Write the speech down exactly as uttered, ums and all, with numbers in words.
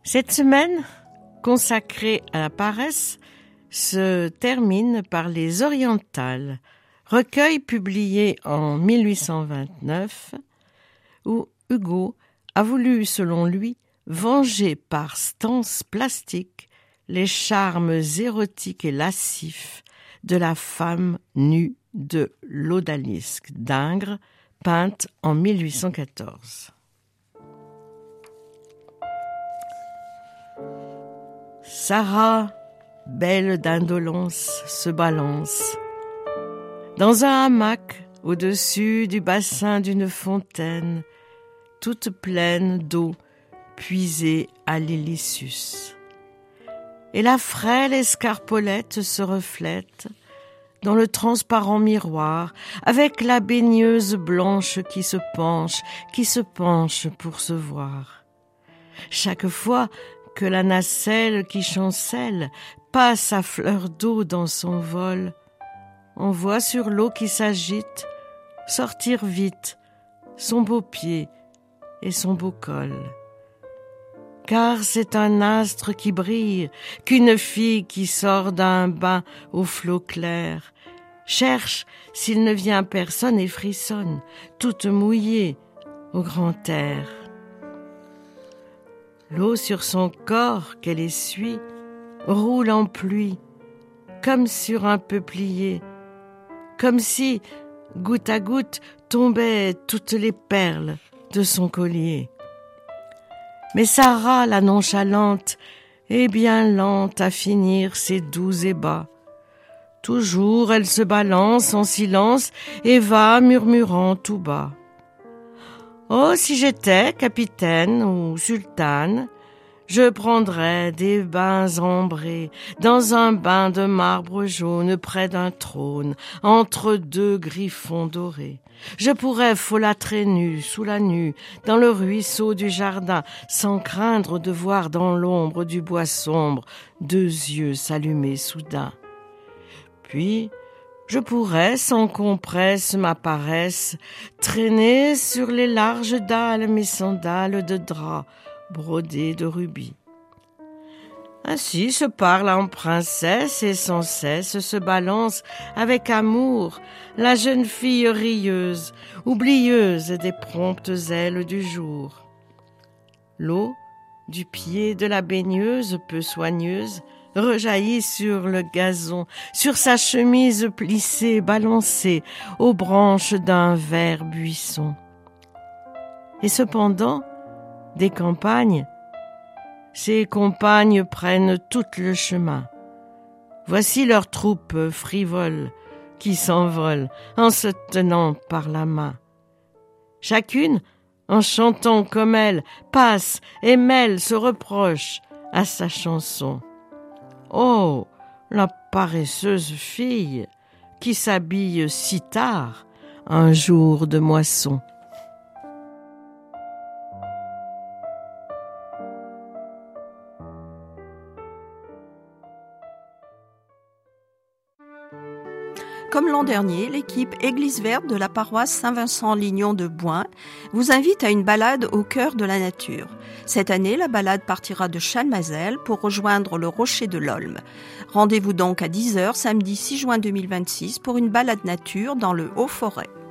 Cette semaine, consacrée à la paresse, se termine par Les Orientales, recueil publié en mille huit cent vingt-neuf, où Hugo a voulu, selon lui, venger par stances plastiques les charmes érotiques et lascifs de la femme nue de l'odalisque d'Ingres, peinte en mille huit cent quatorze. Sarah, belle d'indolence, se balance dans un hamac au-dessus du bassin d'une fontaine, toute pleine d'eau puisée à l'Ilissus. Et la frêle escarpolette se reflète dans le transparent miroir, avec la baigneuse blanche qui se penche, qui se penche pour se voir. Chaque fois que la nacelle qui chancelle passe à fleur d'eau dans son vol, on voit sur l'eau qui s'agite sortir vite son beau pied et son beau col. Car c'est un astre qui brille, qu'une fille qui sort d'un bain au flot clair cherche s'il ne vient personne et frissonne, toute mouillée au grand air. L'eau sur son corps qu'elle essuie roule en pluie, comme sur un peuplier, comme si, goutte à goutte, tombaient toutes les perles de son collier. Mais Sarah, la nonchalante, est bien lente à finir ses doux ébats. Toujours elle se balance en silence et va murmurant tout bas. Oh, si j'étais capitaine ou sultane, je prendrais des bains ambrés dans un bain de marbre jaune près d'un trône, entre deux griffons dorés. Je pourrais folâtrer nu sous la nue dans le ruisseau du jardin, sans craindre de voir dans l'ombre du bois sombre deux yeux s'allumer soudain. Puis je pourrais, sans qu'on presse ma paresse, traîner sur les larges dalles mes sandales de drap brodées de rubis. Ainsi se parle en princesse et sans cesse se balance avec amour la jeune fille rieuse, oublieuse des promptes ailes du jour. L'eau du pied de la baigneuse peu soigneuse rejaillit sur le gazon, sur sa chemise plissée, balancée aux branches d'un vert buisson. Et cependant, des campagnes, ses compagnes prennent tout le chemin. Voici leur troupe frivole qui s'envole en se tenant par la main. Chacune, en chantant comme elle, passe et mêle ce reproche à sa chanson. Oh, la paresseuse fille qui s'habille si tard un jour de moisson. Comme l'an dernier, l'équipe Église verte de la paroisse Saint-Vincent-Lignon de Bouin vous invite à une balade au cœur de la nature. Cette année, la balade partira de Chalmazel pour rejoindre le rocher de l'Olme. Rendez-vous donc à dix heures samedi six juin deux mille vingt-six pour une balade nature dans le Haut-Forêt.